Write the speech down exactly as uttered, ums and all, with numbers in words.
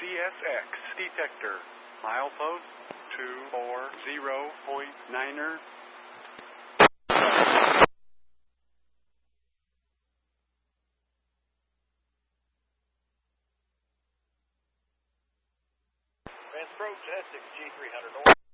C S X detector. Milepost two four zero point niner. Transprobe testing G three hundred.